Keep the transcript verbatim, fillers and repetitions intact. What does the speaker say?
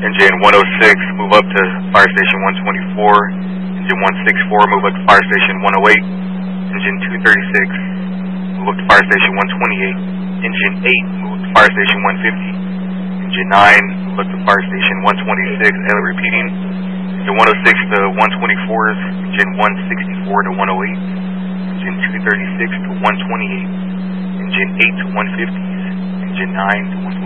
Engine one oh six, move up to Fire Station one twenty-four. Engine one sixty-four, move up to Fire Station one oh eight. Engine two thirty-six, move up to Fire Station one twenty-eight. Engine eight, move up to Fire Station one fifty. Engine nine, move up to Fire Station one twenty-six. And repeating, engine one oh six to one twenty-fours. Engine one sixty-four to one oh eight. Engine two thirty-six to one twenty-eight. Engine eight to one fifties. Engine nine to one